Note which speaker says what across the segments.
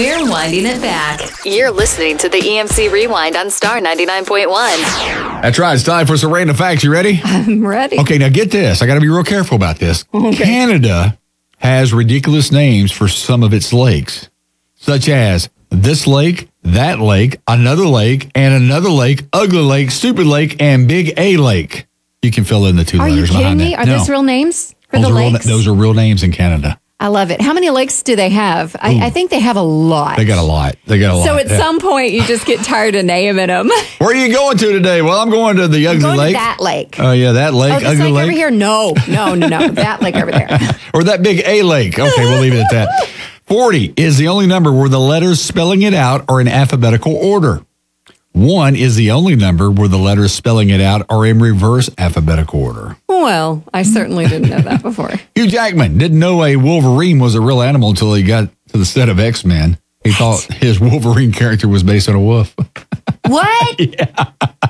Speaker 1: We're winding it back.
Speaker 2: You're listening to the EMC Rewind on Star 99.1.
Speaker 3: That's right. It's time for some random facts. You ready?
Speaker 4: I'm ready.
Speaker 3: Okay, now get this. I got to be real careful about this.
Speaker 4: Okay.
Speaker 3: Canada has ridiculous names for some of its lakes, such as this lake, that lake, another lake, and another lake, ugly lake, stupid lake, and big A lake. You can fill in the two
Speaker 4: Are you
Speaker 3: letters
Speaker 4: kidding
Speaker 3: behind
Speaker 4: me?
Speaker 3: that.
Speaker 4: Are those real names for
Speaker 3: Those
Speaker 4: the
Speaker 3: are
Speaker 4: lakes?
Speaker 3: those are real names in Canada.
Speaker 4: I love it. How many lakes do they have? I think they have a lot.
Speaker 3: They got a lot.
Speaker 4: So at some point, you just get tired of naming them.
Speaker 3: Where are you going to today? Well, I'm going to the ugly
Speaker 4: Going
Speaker 3: lake.
Speaker 4: to that lake.
Speaker 3: Oh, yeah, that lake,
Speaker 4: Oh, this
Speaker 3: ugly
Speaker 4: lake
Speaker 3: lake.
Speaker 4: over here? No. That lake over there.
Speaker 3: Or that big A lake. Okay, we'll leave it at that. 40 is the only number where the letters spelling it out are in alphabetical order. 1 is the only number where the letters spelling it out are in reverse alphabetical order.
Speaker 4: Well, I certainly didn't know that before.
Speaker 3: Hugh Jackman didn't know a Wolverine was a real animal until he got to the set of X-Men. He thought his Wolverine character was based on a wolf.
Speaker 4: What? Yeah.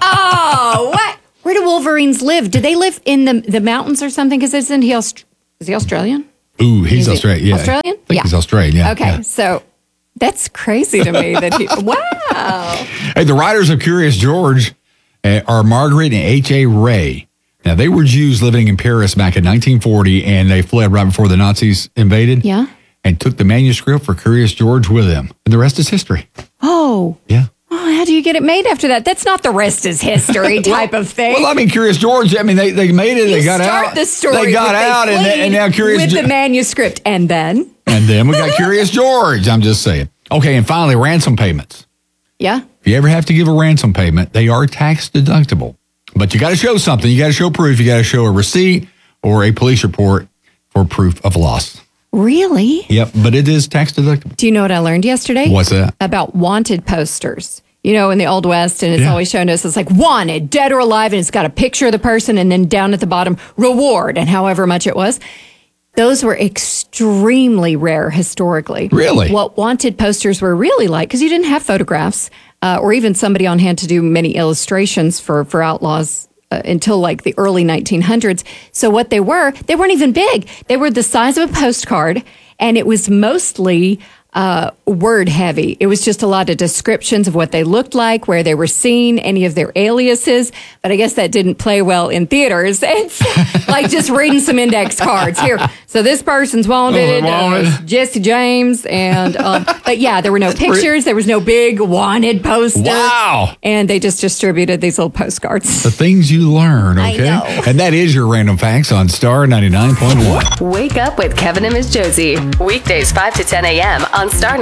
Speaker 4: Oh, what? Where do Wolverines live? Do they live in the mountains or something? Because isn't he is he Australian?
Speaker 3: Ooh, he's Australian. Yeah.
Speaker 4: Australian?
Speaker 3: I think he's Australian. Yeah.
Speaker 4: Okay,
Speaker 3: yeah.
Speaker 4: so that's crazy to me that he. Wow.
Speaker 3: Hey, the writers of Curious George are Margaret and H.A. Ray. Now, they were Jews living in Paris back in 1940, and they fled right before the Nazis invaded.
Speaker 4: Yeah.
Speaker 3: And took the manuscript for Curious George with them. And the rest is history.
Speaker 4: Oh.
Speaker 3: Yeah.
Speaker 4: Oh, how do you get it made after that? That's not the rest is history type of thing.
Speaker 3: Well, I mean, Curious George, I mean, they made it, they got out.
Speaker 4: Start the story.
Speaker 3: They got out, and now Curious
Speaker 4: with the manuscript, and then
Speaker 3: we got Curious George. I'm just saying. Okay, and finally, ransom payments.
Speaker 4: yeah.
Speaker 3: If you ever have to give a ransom payment, they are tax deductible. But you got to show something. You got to show proof. You got to show a receipt or a police report for proof of loss.
Speaker 4: Really?
Speaker 3: Yep, but it is tax deductible.
Speaker 4: Do you know what I learned yesterday?
Speaker 3: What's that?
Speaker 4: About wanted posters. You know, in the Old West, and it's
Speaker 3: Yeah.
Speaker 4: always shown us, it's like wanted, dead or alive, and it's got a picture of the person, and then down at the bottom, reward, and however much it was. Those were extremely rare historically.
Speaker 3: Really?
Speaker 4: What wanted posters were really like, because you didn't have photographs or even somebody on hand to do many illustrations for outlaws until like the early 1900s. So what they weren't even big. They were the size of a postcard, and it was mostly word heavy. It was just a lot of descriptions of what they looked like, where they were seen, any of their aliases. But I guess that didn't play well in theaters. It's like just reading some index cards here. So this person's wanted, Jesse James, and but yeah, there were no pictures. There was no big wanted poster.
Speaker 3: Wow!
Speaker 4: And they just distributed these little postcards.
Speaker 3: The things you learn,
Speaker 4: I
Speaker 3: okay?
Speaker 4: know.
Speaker 3: And that is your random facts on Star 99.1.
Speaker 2: Wake up with Kevin and Ms. Josie. Weekdays 5 to 10 a.m. on Star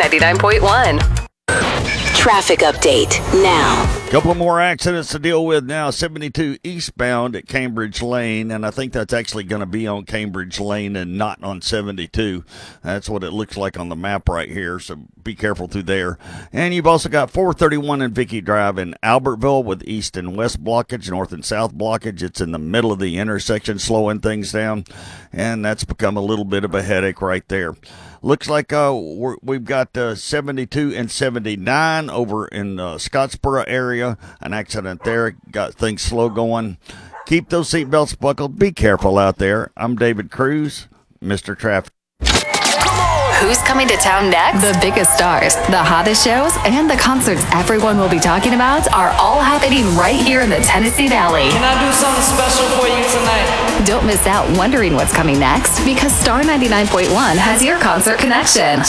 Speaker 2: 99.1.
Speaker 1: Traffic update now.
Speaker 5: Couple of more accidents to deal with now. 72 eastbound at Cambridge Lane, and I think that's actually going to be on Cambridge Lane and not on 72. That's what it looks like on the map right here, so be careful through there. And you've also got 431 and Vicky Drive in Albertville with east and west blockage, north and south blockage. It's in the middle of the intersection, slowing things down, and that's become a little bit of a headache right there. Looks like we've got 72 and 79 over in Scottsboro area. An accident there. Got things slow going. Keep those seatbelts buckled. Be careful out there. I'm David Cruz, Mr. Traffic.
Speaker 2: Who's coming to town next? The biggest stars, the hottest shows, and the concerts everyone will be talking about are all happening right here in the Tennessee Valley.
Speaker 6: Can I do something special for you tonight?
Speaker 2: Don't miss out wondering what's coming next, because Star 99.1 has your concert connection.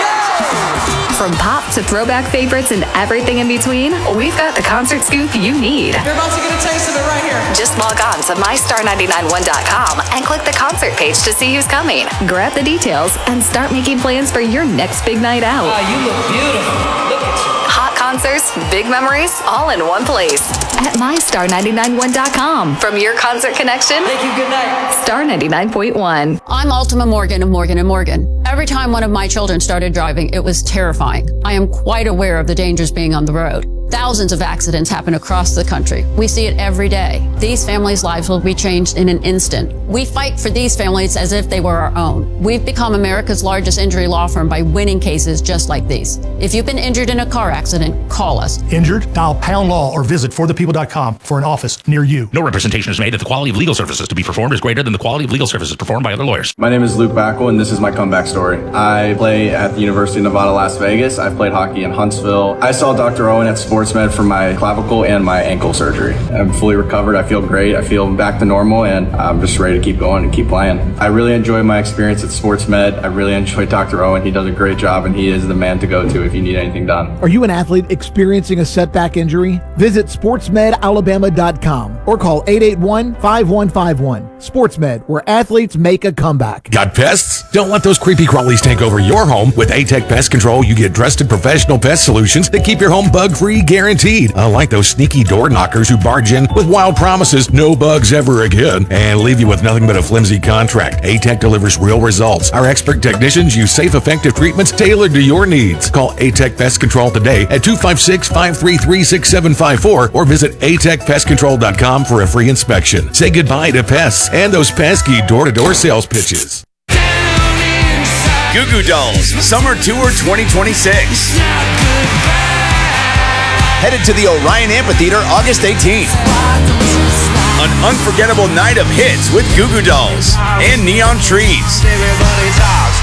Speaker 2: From pop to throwback favorites and everything in between, we've got the concert scoop you need.
Speaker 6: You're about to get a taste of it right here.
Speaker 2: Just log on to mystar991.com and click the concert page to see who's coming. Grab the details and start making plans for your next big night out.
Speaker 6: Wow, you look beautiful. Look at you.
Speaker 2: Hot concerts, big memories, all in one place. At mystar991.com. From your concert connection,
Speaker 6: Thank you, good night.
Speaker 2: Star 99.1.
Speaker 7: I'm Ultima Morgan of Morgan & Morgan. Every time one of my children started driving, it was terrifying. I am quite aware of the dangers being on the road. Thousands of accidents happen across the country. We see it every day. These families' lives will be changed in an instant. We fight for these families as if they were our own. We've become America's largest injury law firm by winning cases just like these. If you've been injured in a car accident, call us.
Speaker 8: Injured? Dial pound law or visit forthepeople.com for an office near you.
Speaker 9: No representation is made that the quality of legal services to be performed is greater than the quality of legal services performed by other lawyers.
Speaker 10: My name is Luke Backel, and this is my comeback story. I play at the University of Nevada, Las Vegas. I've played hockey in Huntsville. I saw Dr. Owen at SportsMed for my clavicle and my ankle surgery. I'm fully recovered. I feel great. I feel back to normal, and I'm just ready to keep going and keep playing. I really enjoyed my experience at SportsMed. I really enjoyed Dr. Owen. He does a great job, and he is the man to go to if you need anything done.
Speaker 11: Are you an athlete experiencing a setback injury? Visit sportsmedalabama.com or call 881-5151. SportsMed, where athletes make a comeback.
Speaker 12: Got pests? Don't let those creepy crawlies take over your home. With A-Tech Pest Control, you get trusted professional pest solutions that keep your home bug-free guaranteed. Unlike those sneaky door knockers who barge in with wild promises, no bugs ever again, and leave you with nothing but a flimsy contract. A-Tech delivers real results. Our expert technicians use safe, effective treatments tailored to your needs. Call A-Tech Pest Control today at 256-533-6754 or visit atechpestcontrol.com for a free inspection. Say goodbye to pests and those pesky door-to-door sales pitches.
Speaker 13: Goo Goo Dolls Summer Tour 2026. Headed to the Orion Amphitheater August 18th. An unforgettable night of hits with Goo Goo Dolls and Neon Trees.